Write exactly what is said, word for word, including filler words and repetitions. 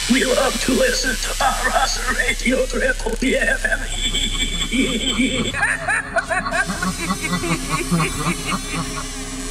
We love to listen to our Rasa Radio Triple B F M.